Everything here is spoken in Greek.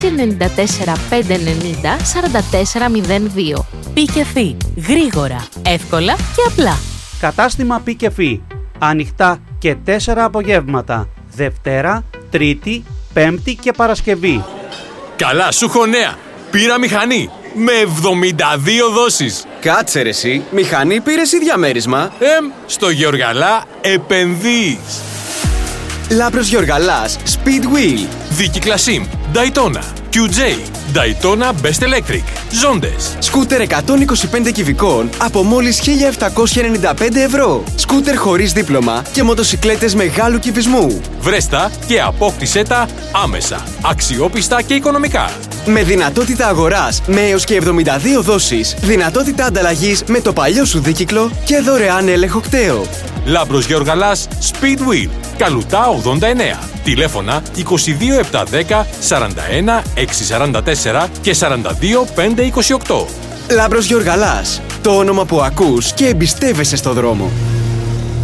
94 590 4402. Πι&Φι. Γρήγορα, εύκολα και απλά. Κατάστημα Πι&Φι. Ανοιχτά και 4 απογεύματα. Δευτέρα, Τρίτη, Πέμπτη και Παρασκευή. Καλά σου έχω νέα. Πήρα μηχανή με 72 δόσεις. Κάτσε ρε εσύ, μηχανή πήρες ή διαμέρισμα? Στο Γεωργαλά επενδύεις. Λάμπρος Γεωργαλάς, Speedwheel. Δίκυκλα SIM, Daytona, QJ, Daytona Best Electric, Zondes. Σκούτερ 125 κυβικών από μόλις 1.795 ευρώ. Σκούτερ χωρίς δίπλωμα και μοτοσικλέτες μεγάλου κυβισμού. Βρέστα και απόκτησέ τα άμεσα, αξιόπιστα και οικονομικά. Με δυνατότητα αγοράς με έως και 72 δόσεις, δυνατότητα ανταλλαγής με το παλιό σου δίκυκλο και δωρεάν έλεγχο κταίο. Λάμπρος Γεωργαλάς, Speedwheel, Καλουτά 89. Τηλέφωνα 22710 41 644 και 42 528. Λάμπρος Γεωργαλάς, το όνομα που ακούς και εμπιστεύεσαι στο δρόμο.